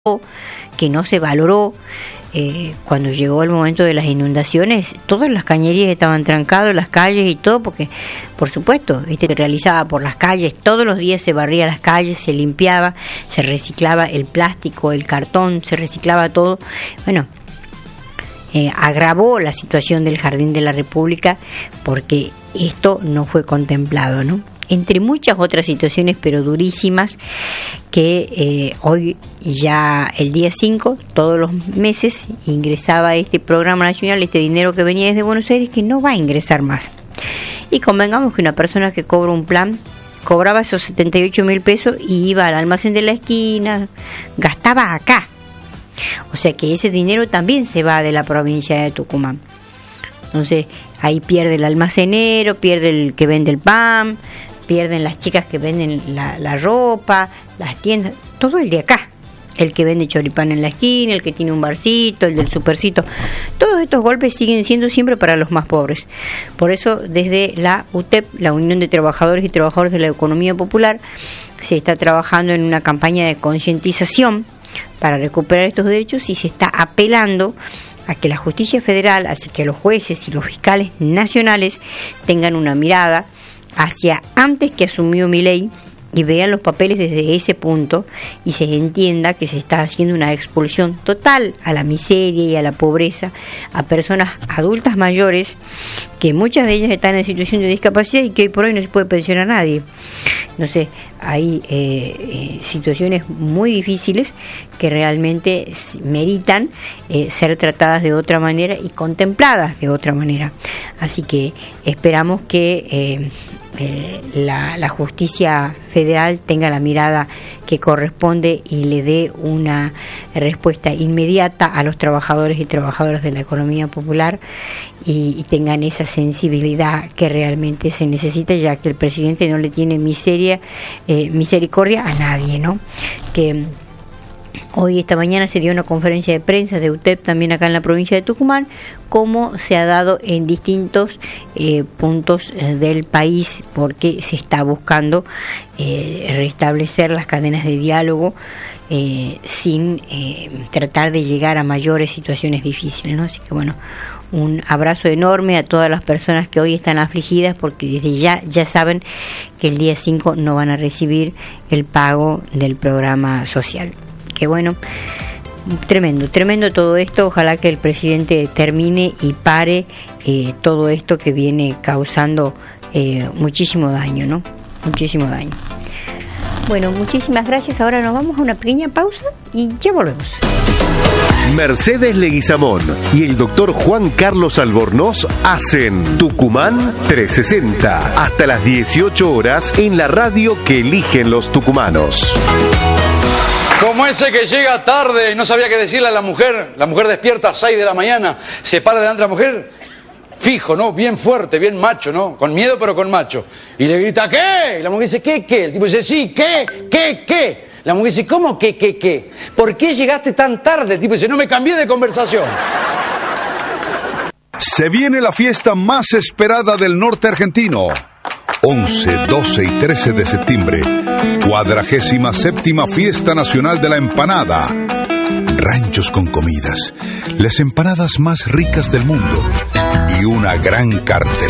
que no se valoró. Cuando llegó el momento de las inundaciones, todas las cañerías estaban trancadas, las calles y todo, porque por supuesto, se realizaba por las calles, todos los días se barría las calles, se limpiaba, se reciclaba el plástico, el cartón, se reciclaba todo. Bueno, agravó la situación del Jardín de la República porque esto no fue contemplado, ¿no? Entre muchas otras situaciones, pero durísimas, que hoy ya el día 5, todos los meses, ingresaba a este programa nacional, este dinero que venía desde Buenos Aires, que no va a ingresar más. Y convengamos que una persona que cobra un plan, cobraba esos 78.000 pesos y iba al almacén de la esquina, gastaba acá. O sea que ese dinero también se va de la provincia de Tucumán. Entonces ahí pierde el almacenero, pierde el que vende el pan, pierden las chicas que venden la ropa, las tiendas, todo el de acá. El que vende choripán en la esquina, el que tiene un barcito, el del supercito. Todos estos golpes siguen siendo siempre para los más pobres. Por eso, desde la UTEP, la Unión de Trabajadores y Trabajadoras de la Economía Popular, se está trabajando en una campaña de concientización para recuperar estos derechos y se está apelando a que la justicia federal, a que los jueces y los fiscales nacionales tengan una mirada hacia antes que asumió Milei y vean los papeles desde ese punto y se entienda que se está haciendo una expulsión total a la miseria y a la pobreza a personas adultas mayores, que muchas de ellas están en situación de discapacidad y que hoy por hoy no se puede pensionar a nadie. No sé, hay situaciones muy difíciles que realmente meritan ser tratadas de otra manera y contempladas de otra manera. Así que esperamos que la justicia federal tenga la mirada que corresponde y le dé una respuesta inmediata a los trabajadores y trabajadoras de la economía popular y tengan esa sensibilidad que realmente se necesita, ya que el presidente no le tiene misericordia a nadie, ¿no? Que hoy, esta mañana, se dio una conferencia de prensa de UTEP también acá en la provincia de Tucumán, como se ha dado en distintos puntos del país, porque se está buscando restablecer las cadenas de diálogo sin tratar de llegar a mayores situaciones difíciles, ¿no? Así que bueno, un abrazo enorme a todas las personas que hoy están afligidas, porque desde ya saben que el día 5 no van a recibir el pago del programa social. Que bueno, tremendo todo esto. Ojalá que el presidente termine y pare todo esto que viene causando muchísimo daño, ¿no? Muchísimo daño. Bueno, muchísimas gracias. Ahora nos vamos a una pequeña pausa y ya volvemos. Mercedes Leguizamón y el doctor Juan Carlos Albornoz hacen Tucumán 360 hasta las 18 horas en la radio que eligen los tucumanos. Como ese que llega tarde y no sabía qué decirle a la mujer despierta a 6 de la mañana, se para delante de la mujer, fijo, ¿no? Bien fuerte, bien macho, ¿no? Con miedo pero con macho. Y le grita, ¿qué? Y la mujer dice, ¿qué? El tipo dice, sí, ¿qué? La mujer dice, ¿cómo qué? ¿Por qué llegaste tan tarde? El tipo dice, no, me cambié de conversación. Se viene la fiesta más esperada del norte argentino. 11, 12 y 13 de septiembre, 47ª Fiesta Nacional de la Empanada. Ranchos con comidas, las empanadas más ricas del mundo y una gran cartelera